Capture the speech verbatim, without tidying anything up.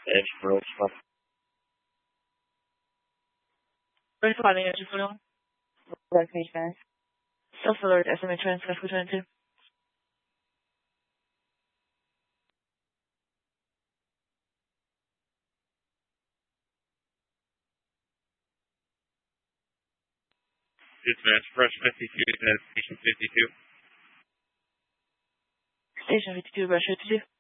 Edge for Ready for calling engine fuel. Location. Self-alert, S M A transfer for twenty-two. Dispatch, Fresh fifty-two, Station fifty-two. Station fifty-two, Brush fifty-two.